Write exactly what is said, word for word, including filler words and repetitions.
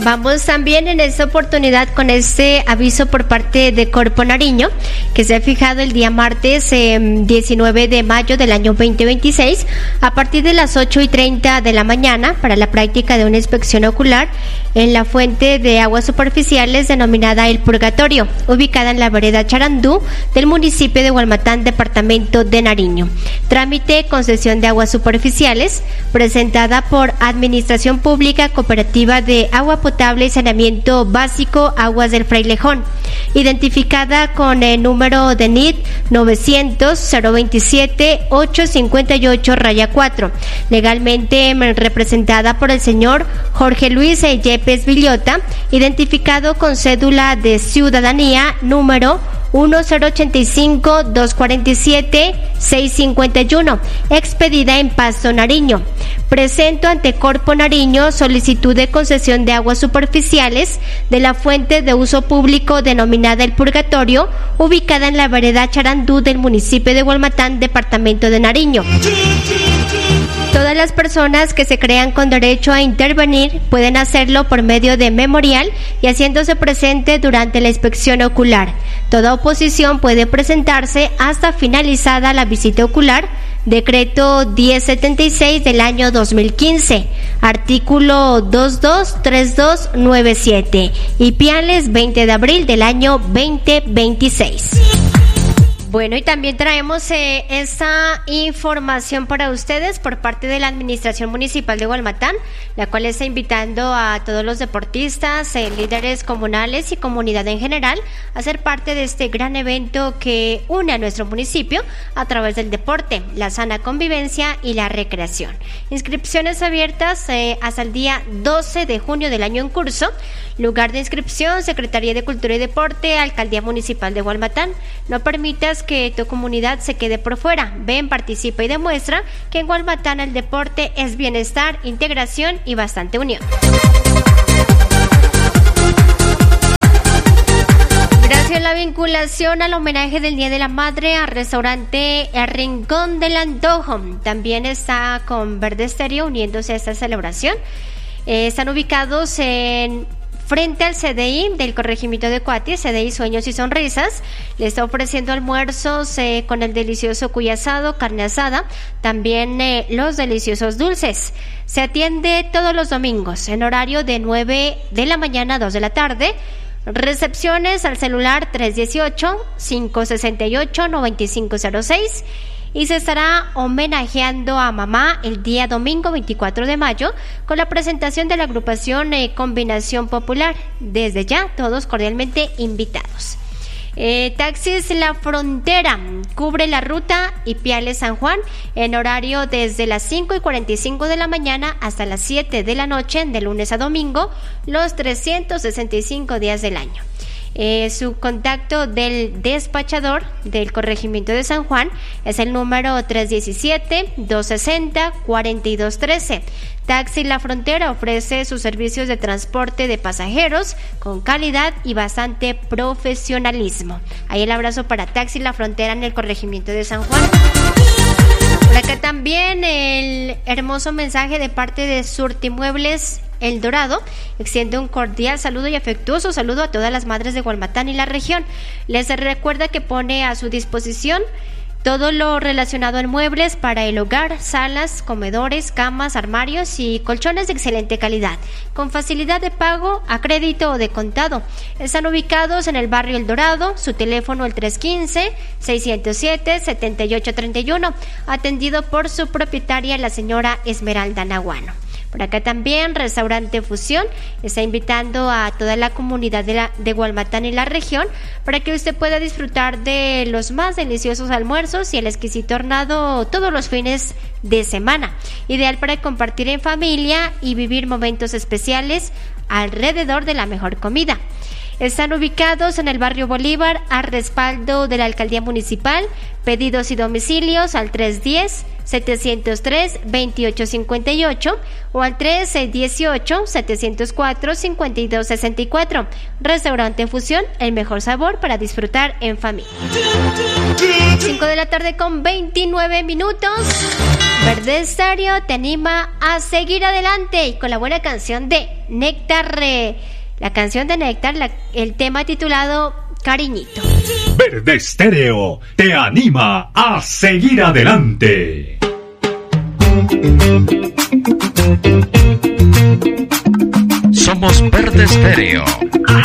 Vamos también en esta oportunidad con este aviso por parte de Corpo Nariño, que se ha fijado el día martes eh, diecinueve de mayo del año veinte veintiséis a partir de las ocho y treinta de la mañana para la práctica de una inspección ocular en la fuente de aguas superficiales denominada El Purgatorio, ubicada en la vereda Charandú del municipio de Hualmatán, departamento de Nariño. Trámite concesión de aguas superficiales presentada por Administración Pública Cooperativa de Agua Potable y Saneamiento Básico Aguas del Frailejón, identificada con el número de N I D novecientos cero veintisiete ochocientos cincuenta y ocho cuatro, legalmente representada por el señor Jorge Luis Yepes Villota, identificado con cédula de ciudadanía número uno cero ochenta y cinco dos cuarenta y siete seiscientos cincuenta y uno, expedida en Pasto, Nariño. Presento ante Corpo Nariño solicitud de concesión de aguas superficiales de la fuente de uso público denominada El Purgatorio, ubicada en la vereda Charandú del municipio de Hualmatán, departamento de Nariño. Todas las personas que se crean con derecho a intervenir pueden hacerlo por medio de memorial y haciéndose presente durante la inspección ocular. Toda oposición puede presentarse hasta finalizada la visita ocular. Decreto diez setenta y seis del año dos mil quince, artículo veintidós treinta y dos noventa y siete, y Piales veinte de abril del año veinte veintiséis. Bueno, y también traemos eh, esta información para ustedes por parte de la Administración Municipal de Hualmatán, la cual está invitando a todos los deportistas, eh, líderes comunales y comunidad en general a ser parte de este gran evento que une a nuestro municipio a través del deporte, la sana convivencia y la recreación. Inscripciones abiertas eh, hasta el día doce de junio del año en curso. Lugar de inscripción: Secretaría de Cultura y Deporte, Alcaldía Municipal de Hualmatán. No permitas que tu comunidad se quede por fuera. Ven, participa y demuestra que en Hualmatán el deporte es bienestar, integración y bastante unión. Gracias a la vinculación al homenaje del Día de la Madre al restaurante El Rincón del Antojo. También está con Verde Estéreo uniéndose a esta celebración. Eh, están ubicados en frente al C D I del corregimiento de Coati, C D I Sueños y Sonrisas. Le está ofreciendo almuerzos eh, con el delicioso cuy asado, carne asada, también eh, los deliciosos dulces. Se atiende todos los domingos en horario de nueve de la mañana a dos de la tarde. Recepciones al celular tres dieciocho, cinco sesenta y ocho, noventa y cinco cero seis. Y se estará homenajeando a mamá el día domingo veinticuatro de mayo con la presentación de la agrupación eh, Combinación Popular. Desde ya, todos cordialmente invitados. Eh, taxis La Frontera cubre la ruta Ipiales San Juan en horario desde las cinco y cuarenta y cinco de la mañana hasta las siete de la noche, de lunes a domingo, los trescientos sesenta y cinco días del año. Eh, su contacto del despachador del corregimiento de San Juan es el número tres diecisiete, dos sesenta, cuarenta y dos trece. Taxi La Frontera ofrece sus servicios de transporte de pasajeros con calidad y bastante profesionalismo. Ahí el abrazo para Taxi La Frontera en el corregimiento de San Juan. Por acá también el hermoso mensaje de parte de Surtimuebles El Dorado extiende un cordial saludo y afectuoso saludo a todas las madres de Hualmatán y la región. Les recuerda que pone a su disposición todo lo relacionado a muebles para el hogar, salas, comedores, camas, armarios y colchones de excelente calidad, con facilidad de pago a crédito o de contado. Están ubicados en el barrio El Dorado, su teléfono el tres uno cinco, seis cero siete, siete ocho tres uno, atendido por su propietaria, la señora Esmeralda Naguano. Por acá también Restaurante Fusión está invitando a toda la comunidad de, la, de Hualmatán y la región para que usted pueda disfrutar de los más deliciosos almuerzos y el exquisito hornado todos los fines de semana. Ideal para compartir en familia y vivir momentos especiales alrededor de la mejor comida. Están ubicados en el barrio Bolívar, a respaldo de la Alcaldía Municipal. Pedidos y domicilios al tres uno cero, siete cero tres, dos ocho cinco ocho o al tres dieciocho, siete cero cuatro, cinco dos seis cuatro. Restaurante Fusión, el mejor sabor para disfrutar en familia. cinco de la tarde con veintinueve minutos. Verde Estéreo te anima a seguir adelante y con la buena canción de Néctar, eh, la canción de Néctar, la, el tema titulado Cariñito. Verde Estéreo te anima a seguir adelante. Somos Verde Estéreo.